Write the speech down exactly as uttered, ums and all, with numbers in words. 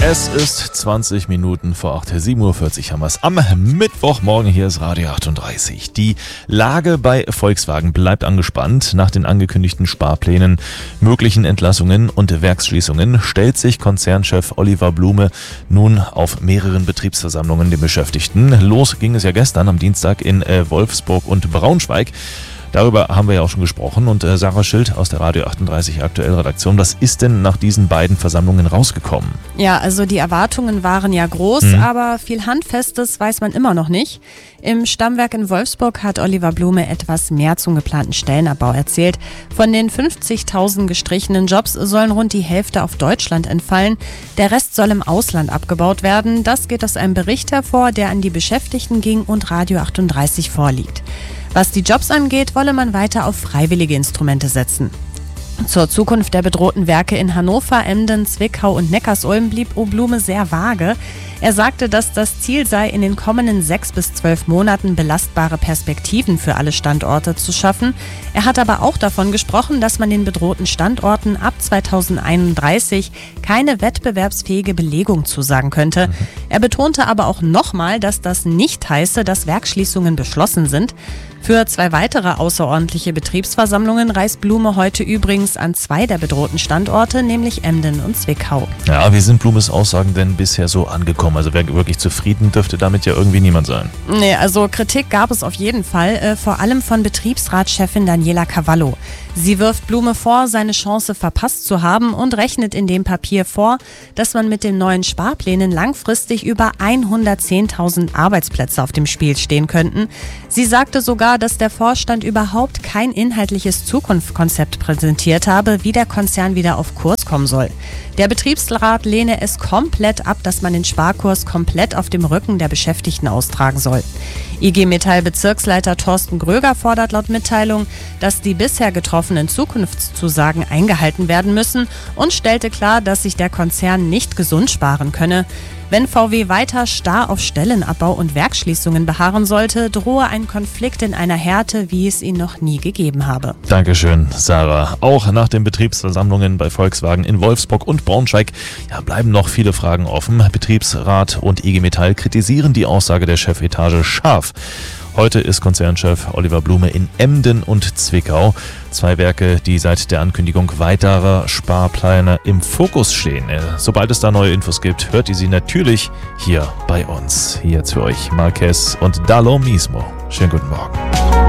Es ist zwanzig Minuten vor acht, sieben Uhr vierzig haben wir es am Mittwochmorgen. Hier ist Radio achtunddreißig. Die Lage bei Volkswagen bleibt angespannt. Nach den angekündigten Sparplänen, möglichen Entlassungen und Werksschließungen stellt sich Konzernchef Oliver Blume nun auf mehreren Betriebsversammlungen den Beschäftigten. Los ging es ja gestern am Dienstag in äh, Wolfsburg und Braunschweig. Darüber haben wir ja auch schon gesprochen und äh, Sarah Schild aus der Radio achtunddreißig aktuell Redaktion. Was ist denn nach diesen beiden Versammlungen rausgekommen? Ja, also die Erwartungen waren ja groß, mhm. aber viel Handfestes weiß man immer noch nicht. Im Stammwerk in Wolfsburg hat Oliver Blume etwas mehr zum geplanten Stellenabbau erzählt. Von den fünfzigtausend gestrichenen Jobs sollen rund die Hälfte auf Deutschland entfallen. Der Rest soll im Ausland abgebaut werden. Das geht aus einem Bericht hervor, der an die Beschäftigten ging und Radio achtunddreißig vorliegt. Was die Jobs angeht, wolle man weiter auf freiwillige Instrumente setzen. Zur Zukunft der bedrohten Werke in Hannover, Emden, Zwickau und Neckarsulm blieb Blume sehr vage. Er sagte, dass das Ziel sei, in den kommenden sechs bis zwölf Monaten belastbare Perspektiven für alle Standorte zu schaffen. Er hat aber auch davon gesprochen, dass man den bedrohten Standorten ab zweitausendeinunddreißig keine wettbewerbsfähige Belegung zusagen könnte. Mhm. Er betonte aber auch nochmal, dass das nicht heiße, dass Werksschließungen beschlossen sind. Für zwei weitere außerordentliche Betriebsversammlungen reist Blume heute übrigens an zwei der bedrohten Standorte, nämlich Emden und Zwickau. Ja, wie sind Blumes Aussagen denn bisher so angekommen? Also wer wirklich zufrieden dürfte damit ja irgendwie niemand sein. Nee, also Kritik gab es auf jeden Fall, äh, vor allem von Betriebsratschefin Daniela Cavallo. Sie wirft Blume vor, seine Chance verpasst zu haben und rechnet in dem Papier vor, dass man mit den neuen Sparplänen langfristig über hundertzehntausend Arbeitsplätze auf dem Spiel stehen könnten. Sie sagte sogar, dass der Vorstand überhaupt kein inhaltliches Zukunftskonzept präsentiert habe, wie der Konzern wieder auf Kurs kommen soll. Der Betriebsrat lehne es komplett ab, dass man den Sparkurs komplett auf dem Rücken der Beschäftigten austragen soll. I G Metall-Bezirksleiter Thorsten Gröger fordert laut Mitteilung, dass die bisher getroffenen Zukunftszusagen eingehalten werden müssen und stellte klar, dass sich der Konzern nicht gesund sparen könne. Wenn V W weiter starr auf Stellenabbau und Werksschließungen beharren sollte, drohe ein Konflikt in einer Härte, wie es ihn noch nie gegeben habe. Dankeschön, Sarah. Auch nach den Betriebsversammlungen bei Volkswagen in Wolfsburg und Braunschweig ja, bleiben noch viele Fragen offen. Betriebsrat und I G Metall kritisieren die Aussage der Chefetage scharf. Heute ist Konzernchef Oliver Blume in Emden und Zwickau. Zwei Werke, die seit der Ankündigung weiterer Sparpläne im Fokus stehen. Sobald es da neue Infos gibt, hört ihr sie natürlich hier bei uns. Jetzt für euch Marquez und Dallo Mismo. Schönen guten Morgen.